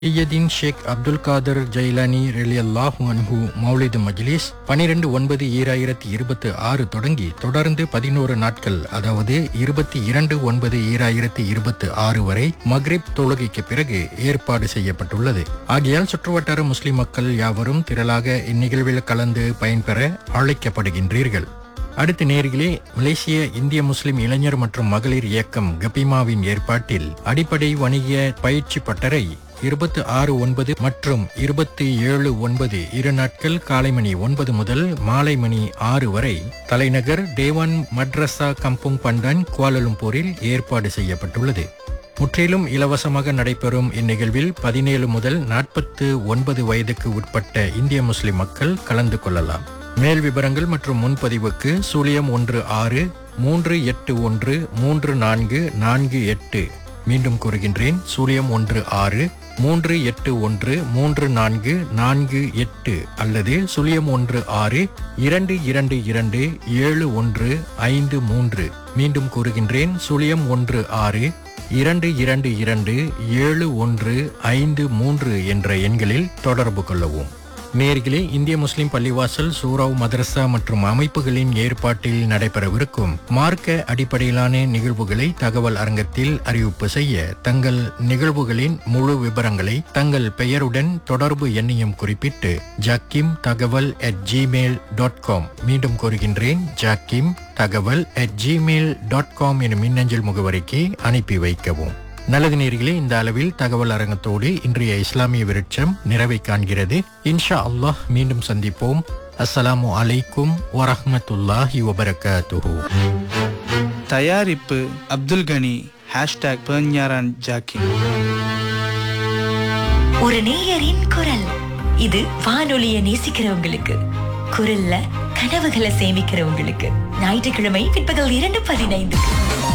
ஈயதீன் ஷேக் அப்துல் காதர் ஜைலானி ரலியல்லாஹு அன்ஹு மௌலிது மஜ்லிஸ் 12/9/2026 தொடங்கி தொடர்ந்து 11 நாட்கள், அதாவது 22/9/2026 வரை மக்ரிப் தொழுகைக்கு பிறகு ஏற்பாடு செய்யப்பட்டுள்ளது. ஆகையால் சுற்றுவட்டார முஸ்லிம் மக்கள் யாவரும் திரளாக இந்நிகழ்வில் கலந்து பயன்பெற அழைக்கப்படுகின்றீர்கள். அடுத்த நேர்களே, மலேசிய இந்திய முஸ்லிம் இளைஞர் மற்றும் மகளிர் இயக்கம் கபிமாவின் ஏற்பாட்டில் அடிப்படை வணிக பயிற்சி பட்டறை 26/9 மற்றும் 27/9 இரு நாட்கள் காலை மணி 9 முதல் மாலை மணி 6 வரை தலைநகர் டேவான் மட்ரஸா கம்புங் பண்டான் குவாலலும்பூரில் ஏற்பாடு செய்யப்பட்டுள்ளது. முற்றிலும் இலவசமாக நடைபெறும் இந்நிகழ்வில் 17 முதல் 49 வயதுக்கு உட்பட்ட இந்திய முஸ்லிம் மக்கள் கலந்து கொள்ளலாம். மேல் விவரங்கள் மற்றும் முன்பதிவுக்கு 016381 3448. மீண்டும் கூறுகின்றேன், 016381 3448 அல்லது 016222 7153. மீண்டும் கூறுகின்றேன், 016222 7153 என்ற எண்களில் தொடர்பு கொள்ளவும். நேர்களே, இந்திய முஸ்லிம் பள்ளிவாசல், சூராவ் மதரசா மற்றும் அமைப்புகளின் ஏற்பாட்டில் நடைபெறவிருக்கும் மார்க்க அடிப்படையிலான நிகழ்வுகளை தகவல் அரங்கத்தில் அறிவிப்பு செய்ய தங்கள் நிகழ்வுகளின் முழு விபரங்களை தங்கள் பெயருடன் தொடர்பு எண்ணையும் குறிப்பிட்டு jakim.thagal@gmail.com. மீண்டும் கூறுகின்றேன், jakim.thagal@gmail.com எனும் மின்னஞ்சல் முகவரிக்கு அனுப்பி வைக்கவும். நல்லது நேர்களே, இந்த அளவில் தகவல் அரங்கத்தோடு இன்றைய இஸ்லாமிய விருட்சம் நிறைவை காண்கிறது. இன்ஷா அல்லாஹ் மீண்டும் சந்திப்போம். அஸ்ஸலாமு அலைக்கும் வரஹ்மத்துல்லாஹி வபரகாத்துஹு. தயாரிப்பு அப்துல் கனி. #பெர்ஞாரான் ஜாக்கிம். ஒரு நேயரின் குரல். இது வானொலியை நேசிக்கிறவங்களுக்கு, குரல்ல கனவுகளை சேமிக்கிறவங்களுக்கு. ஞாயிற்றுக்கிழமை பிற்பகல் 2:15.